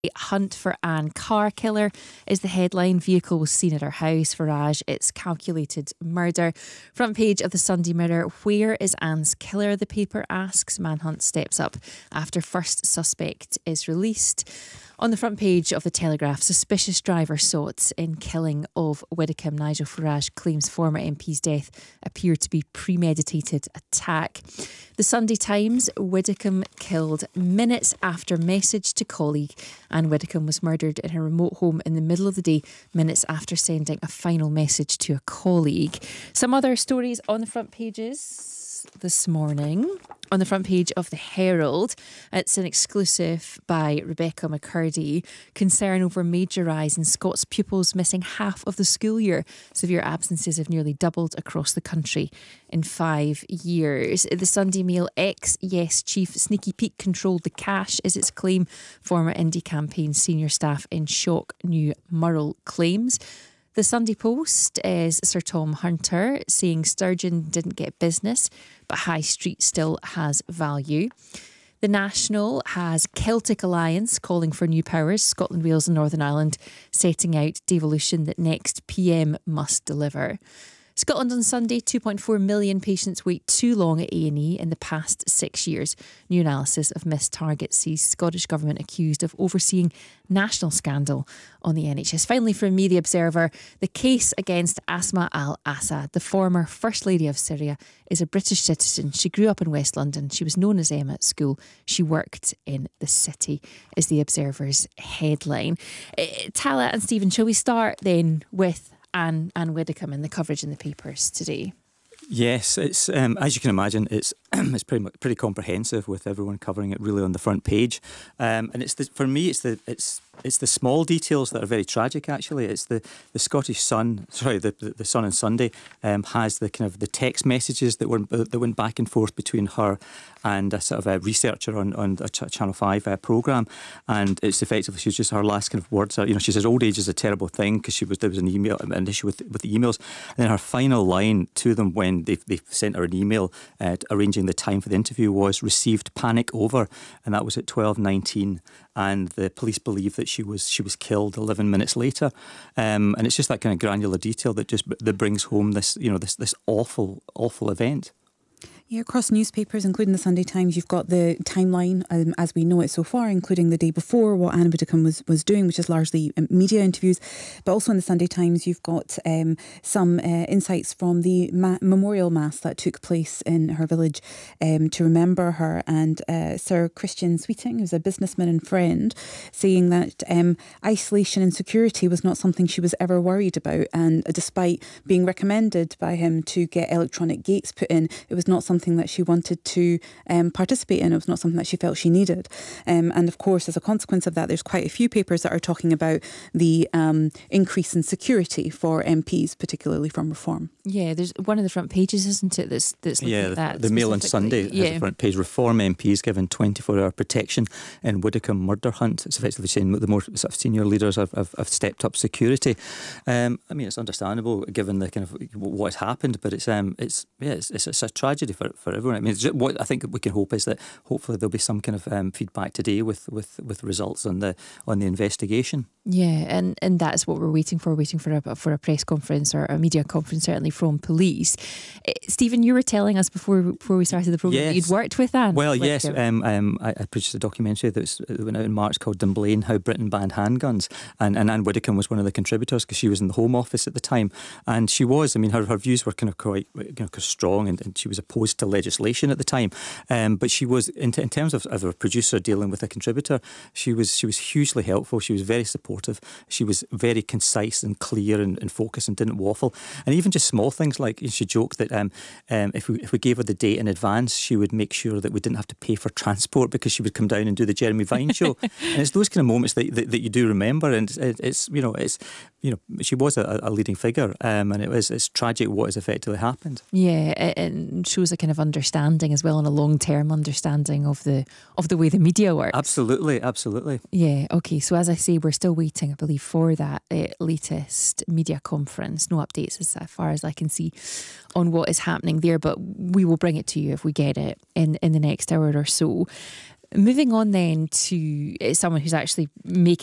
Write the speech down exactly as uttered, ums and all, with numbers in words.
Hunt for Anne Carr killer is the headline. Vehicle was seen at her house. Farage, it's calculated murder. Front page of the Sunday Mirror. Where is Anne's killer? The paper asks. Manhunt steps up after first suspect is released. On the front page of the Telegraph, suspicious driver sought in killing of Widdicombe. Nigel Farage claims former M P's death appeared to be premeditated attack. The Sunday Times, Widdicombe killed minutes after message to colleague. Anne Widdicombe was murdered in her remote home in the middle of the day, minutes after sending a final message to a colleague. Some other stories on the front pages this morning. On the front page of the Herald, it's an exclusive by Rebecca McCurdy. Concern over major rise in Scots pupils missing half of the school year. Severe absences have nearly doubled across the country in five years. The Sunday Mail, ex-Yes chief Sneaky Pete controlled the cash is its claim. Former Indie campaign senior staff in shock, new Murrell claims. The Sunday Post is Sir Tom Hunter saying Sturgeon didn't get business, but High Street still has value. The National has Celtic Alliance calling for new powers. Scotland, Wales and Northern Ireland setting out devolution that next P M must deliver. Scotland on Sunday, two point four million patients wait too long at A and E in the past six years. New analysis of missed targets sees Scottish Government accused of overseeing national scandal on the N H S. Finally, from me, The Observer, the case against Asma al-Assad, the former First Lady of Syria, is a British citizen. She grew up in West London. She was known as Emma at school. She worked in the city, is The Observer's headline. Uh, Tala and Stephen, shall we start then with Anne, Anne Widdicombe and the coverage in the papers today? Yes, it's um, as you can imagine, it's it's pretty much, pretty comprehensive with everyone covering it really on the front page. Um, and it's the, for me, it's the it's it's the small details that are very tragic. Actually, it's the, the Scottish Sun, sorry, the, the the Sun on Sunday um, has the kind of the text messages that were that went back and forth between her and a sort of a researcher on on a Ch- Channel Five uh, program, and it's effectively she's just her last kind of words are, you know, she says old age is a terrible thing because she was there was an email an issue with with the emails, and then her final line to them when they they sent her an email uh, arranging the time for the interview was received panic over, and that was at twelve nineteen, and the police believe that she was she was killed eleven minutes later, um, and it's just that kind of granular detail that just that brings home this you know this this awful awful event. Yeah, across newspapers, including the Sunday Times, you've got the timeline um, as we know it so far, including the day before what Anne Widdicombe was, was doing, which is largely um, media interviews. But also in the Sunday Times, you've got um, some uh, insights from the ma- memorial mass that took place in her village um, to remember her. And uh, Sir Christian Sweeting, who's a businessman and friend, saying that um, isolation and security was not something she was ever worried about. And despite being recommended by him to get electronic gates put in, it was not something that she wanted to um, participate in. It was not something that she felt she needed. Um, and of course, as a consequence of that, there's quite a few papers that are talking about the um, increase in security for M Ps, particularly from Reform. Yeah, there's one of the front pages, isn't it, that's, that's looking yeah, at that. The, the Mail on Sunday yeah. has a front page. Reform M Ps given twenty-four hour protection in Widdicombe murder hunt. It's effectively saying the more sort of senior leaders have, have, have stepped up security. Um, I mean, it's understandable given the kind of what has happened, but it's um, it's yeah, it's, it's, it's a tragedy for for everyone. I mean, it's just, what I think we can hope is that hopefully there'll be some kind of um, feedback today with, with, with results on the on the investigation. Yeah, and, and that's what we're waiting for, waiting for a, for a press conference or a media conference, certainly from police. Uh, Stephen, you were telling us before before we started the programme yes. that you'd worked with Anne. Well, yes, um, um, I, I produced a documentary that, was, that went out in March called Dunblane, How Britain Banned Handguns, and, and Anne Widdicombe was one of the contributors because she was in the Home Office at the time, and she was, I mean, her, her views were kind of quite you know, strong, and, and she was opposed to legislation at the time, um, but she was, in, t- in terms of, of a producer dealing with a contributor, she was she was hugely helpful. She was very supportive. She was very concise and clear and, and focused and didn't waffle. And even just small things like she joked that um, um, if we if we gave her the date in advance, she would make sure that we didn't have to pay for transport because she would come down and do the Jeremy Vine show. And it's those kind of moments that that, that you do remember. And it's, it's you know it's you know she was a, a leading figure, um, and it was it's tragic what has effectively happened. Yeah, and shows a kind of understanding as well, and a long term understanding of the of the way the media works. Absolutely, absolutely. Yeah. Okay. So as I say, we're still waiting, I believe, for that uh, latest media conference. No updates as far as I can see on what is happening there, but we will bring it to you if we get it in, in the next hour or so. Moving on then to someone who's actually making